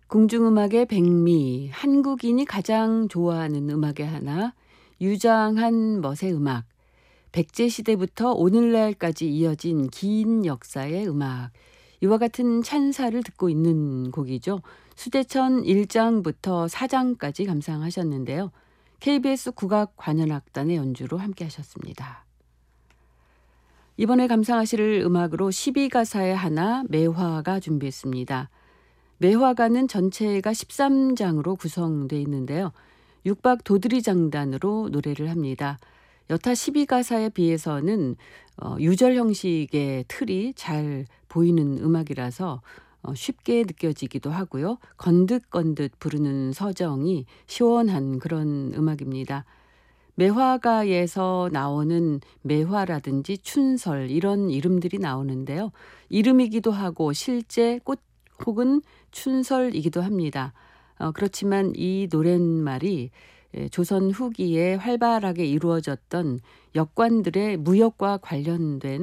궁중음악의 백미, 한국인이 가장 좋아하는 음악의 하나, 유장한 멋의 음악, 백제시대부터 오늘날까지 이어진 긴 역사의 음악, 이와 같은 찬사를 듣고 있는 곡이죠. 수대천 1장부터 4장까지 감상하셨는데요. KBS 국악관현악단의 연주로 함께 하셨습니다. 이번에 감상하실 음악으로 12가사의 하나, 매화가 준비했습니다. 매화가는 전체가 13장으로 구성되어 있는데요. 육박 도드리 장단으로 노래를 합니다. 여타 12가사에 비해서는 유절 형식의 틀이 잘 보이는 음악이라서 쉽게 느껴지기도 하고요. 건듯건듯 부르는 서정이 시원한 그런 음악입니다. 매화가에서 나오는 매화라든지 춘설 이런 이름들이 나오는데요. 이름이기도 하고 실제 꽃 혹은 춘설이기도 합니다. 그렇지만 이 노랫말이 조선 후기에 활발하게 이루어졌던 역관들의 무역과 관련된